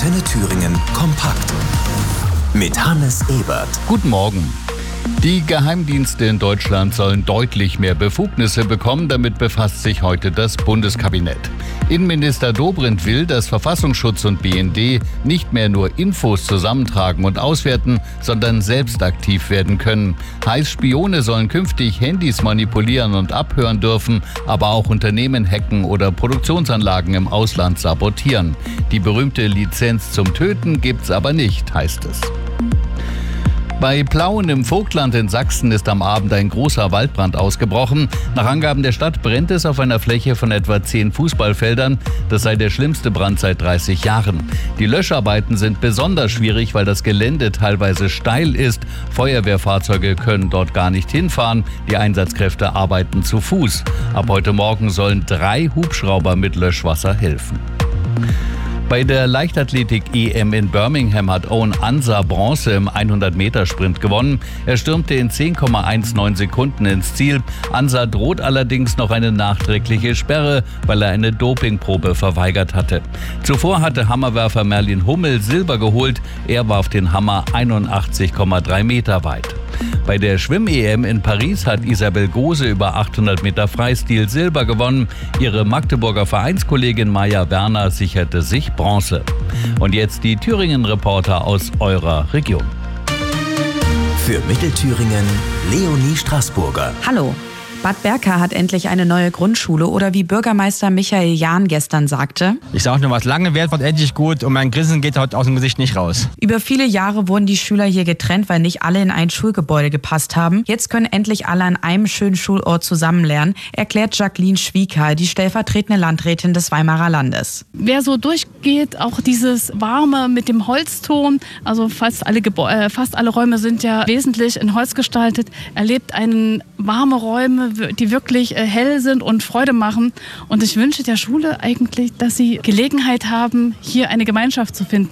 Antenne Thüringen kompakt. Mit Hannes Ebert. Guten Morgen. Die Geheimdienste in Deutschland sollen deutlich mehr Befugnisse bekommen. Damit befasst sich heute das Bundeskabinett. Innenminister Dobrindt will, dass Verfassungsschutz und BND nicht mehr nur Infos zusammentragen und auswerten, sondern selbst aktiv werden können. Heißt, Spione sollen künftig Handys manipulieren und abhören dürfen, aber auch Unternehmen hacken oder Produktionsanlagen im Ausland sabotieren. Die berühmte Lizenz zum Töten gibt's aber nicht, heißt es. Bei Plauen im Vogtland in Sachsen ist am Abend ein großer Waldbrand ausgebrochen. Nach Angaben der Stadt brennt es auf einer Fläche von etwa 10 Fußballfeldern. Das sei der schlimmste Brand seit 30 Jahren. Die Löscharbeiten sind besonders schwierig, weil das Gelände teilweise steil ist. Feuerwehrfahrzeuge können dort gar nicht hinfahren. Die Einsatzkräfte arbeiten zu Fuß. Ab heute Morgen sollen 3 Hubschrauber mit Löschwasser helfen. Bei der Leichtathletik-EM in Birmingham hat Owen Ansah Bronze im 100-Meter-Sprint gewonnen. Er stürmte in 10,19 Sekunden ins Ziel. Ansah droht allerdings noch eine nachträgliche Sperre, weil er eine Dopingprobe verweigert hatte. Zuvor hatte Hammerwerfer Merlin Hummel Silber geholt. Er warf den Hammer 81,3 Meter weit. Bei der Schwimm-EM in Paris hat Isabel Gose über 800 Meter Freistil Silber gewonnen. Ihre Magdeburger Vereinskollegin Maja Werner sicherte sich Bronze. Und jetzt die Thüringen-Reporter aus eurer Region. Für Mittelthüringen Leonie Straßburger. Hallo. Bad Berka hat endlich eine neue Grundschule oder wie Bürgermeister Michael Jahn gestern sagte: Ich sage nur was, lange wird endlich gut und mein Grinsen geht heute aus dem Gesicht nicht raus. Über viele Jahre wurden die Schüler hier getrennt, weil nicht alle in ein Schulgebäude gepasst haben. Jetzt können endlich alle an einem schönen Schulort zusammen lernen, erklärt Jacqueline Schwiekal, die stellvertretende Landrätin des Weimarer Landes. Wer so durchgeht, auch dieses Warme mit dem Holzton, also fast alle Räume sind ja wesentlich in Holz gestaltet, erlebt warme Räume, die wirklich hell sind und Freude machen. Und ich wünsche der Schule eigentlich, dass sie Gelegenheit haben, hier eine Gemeinschaft zu finden.